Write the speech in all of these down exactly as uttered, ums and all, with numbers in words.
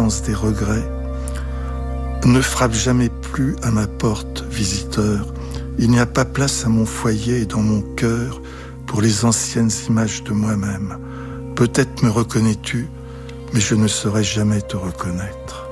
silence des regrets. Ne frappe jamais plus à ma porte, visiteur. Il n'y a pas place à mon foyer et dans mon cœur pour les anciennes images de moi-même. Peut-être me reconnais-tu, mais je ne saurais jamais te reconnaître.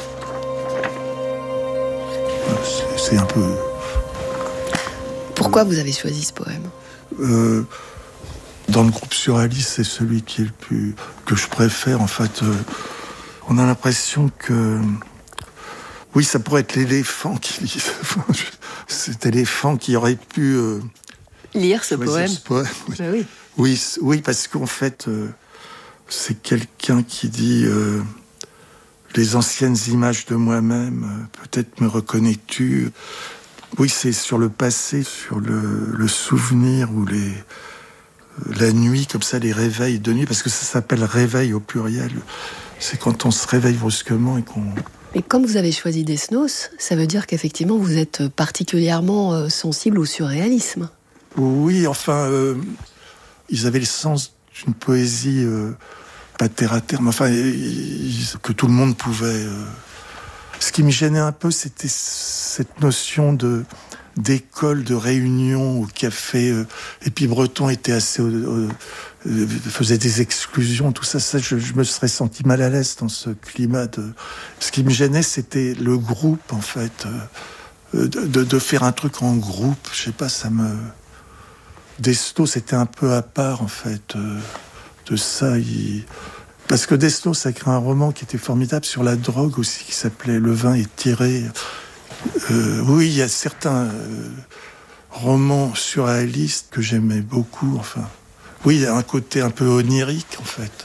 C'est, c'est un peu... Pourquoi vous avez choisi ce poème ? euh, Dans le groupe surréaliste, c'est celui qui est le plus... que je préfère, en fait. Euh, on a l'impression que... Oui, ça pourrait être l'éléphant qui lit. Cet éléphant qui aurait pu... Euh, lire ce poème. ce poème. Oui. Ben oui. Oui, oui, parce qu'en fait, euh, c'est quelqu'un qui dit euh, les anciennes images de moi-même, euh, peut-être me reconnais-tu. Oui, c'est sur le passé, sur le, le souvenir ou les, euh, la nuit, comme ça, les réveils de nuit, parce que ça s'appelle réveil au pluriel. C'est quand on se réveille brusquement et qu'on... Mais comme vous avez choisi Desnos, ça veut dire qu'effectivement vous êtes particulièrement euh, sensible au surréalisme. Oui, enfin, euh, ils avaient le sens d'une poésie euh, pas terre à terre, mais enfin, ils, que tout le monde pouvait. Euh... Ce qui me gênait un peu, c'était cette notion de d'école, de réunion au café. Euh, et puis Breton était assez, euh, euh, faisait des exclusions, tout ça. Ça, je, je me serais senti mal à l'aise dans ce climat. De... Ce qui me gênait, c'était le groupe, en fait, euh, de, de, de faire un truc en groupe. Je sais pas, ça me. Desnos, c'était un peu à part, en fait, euh, de ça. Il... Parce que Desnos a écrit un roman qui était formidable sur la drogue aussi, qui s'appelait Le vin est tiré. Euh, oui, il y a certains euh, romans surréalistes que j'aimais beaucoup, enfin. Oui, il y a un côté un peu onirique, en fait.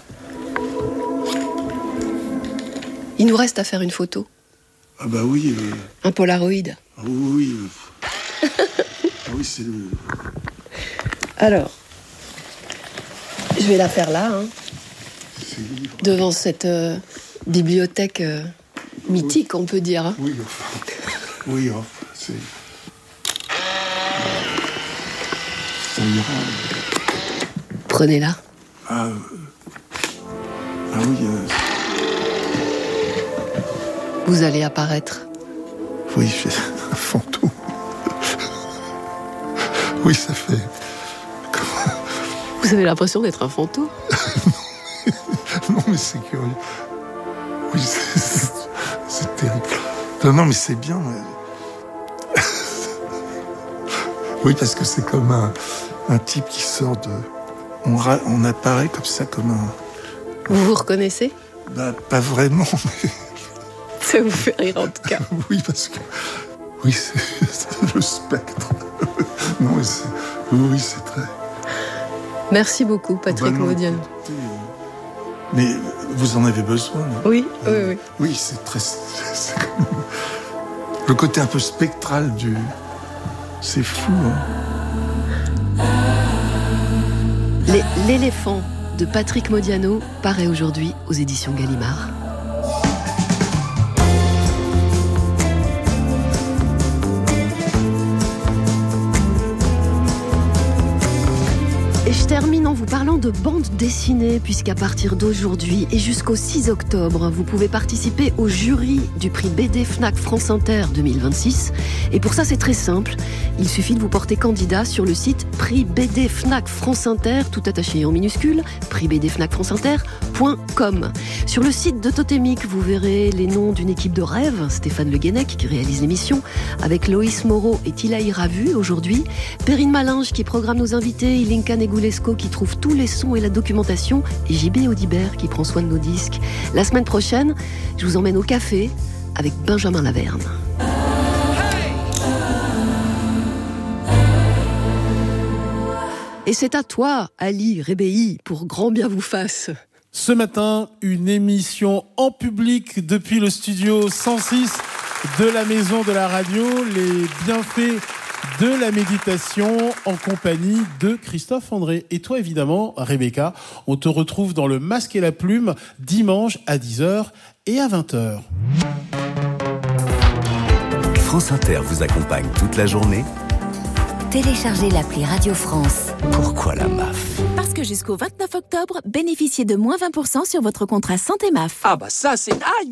Il nous reste à faire une photo. Ah bah oui. Euh... Un Polaroid. Ah oui, euh... ah oui, c'est le... Alors, je vais la faire là, hein, devant cette euh, bibliothèque euh, mythique, oui. On peut dire. Hein. Oui, enfin, oui, enfin, c'est... Ça ira. Prenez-la. Ah, euh... ah oui. Euh... Vous allez apparaître. Oui, j'ai un fantôme. Oui, ça fait... Vous avez l'impression d'être un fantôme ? Non, mais c'est curieux. Oui, c'est, c'est, c'est terrible. Non, non, mais c'est bien. Mais... Oui, parce que c'est comme un, un type qui sort de... On, ra... on apparaît comme ça, comme un... Vous vous reconnaissez ? Bah, pas vraiment, mais... Ça vous fait rire, en tout cas. Oui, parce que... Oui, c'est, c'est le spectre. Non, mais c'est... Oui, c'est très... Merci beaucoup, Patrick bah Modiano. Mais vous en avez besoin, non ? Oui, euh, oui, oui. Oui, c'est très... C'est comme... Le côté un peu spectral du... C'est fou, hein. Les, L'éléphant de Patrick Modiano paraît aujourd'hui aux éditions Gallimard. Et je termine en vous parlant de bande dessinée, puisqu'à partir d'aujourd'hui et jusqu'au six octobre, vous pouvez participer au jury du prix B D Fnac France Inter deux mille vingt-six. Et pour ça, c'est très simple. Il suffit de vous porter candidat sur le site prix B D Fnac France Inter, tout attaché en minuscule, prix b d fnac france inter point com. Sur le site de Totémique, vous verrez les noms d'une équipe de rêve, Stéphane Le Guenec qui réalise l'émission, avec Loïs Moreau et Tilaï Ravu aujourd'hui, Perrine Malinge qui programme nos invités, Ilinka Negulesco qui trouve tous les sons et la documentation, et J B Audibert qui prend soin de nos disques. La semaine prochaine, je vous emmène au café avec Benjamin Laverne. Et c'est à toi, Ali Rébéi, pour grand bien vous fasse. Ce matin, une émission en public depuis le studio cent six de la Maison de la Radio, les bienfaits de la méditation en compagnie de Christophe André. Et toi, évidemment, Rebecca, on te retrouve dans Le Masque et la Plume, dimanche à dix heures et à vingt heures. France Inter vous accompagne toute la journée. Téléchargez l'appli Radio France. Pourquoi la M A F ? Parce que jusqu'au vingt-neuf octobre, bénéficiez de moins vingt pour cent sur votre contrat santé M A F. Ah bah ça c'est... Aïe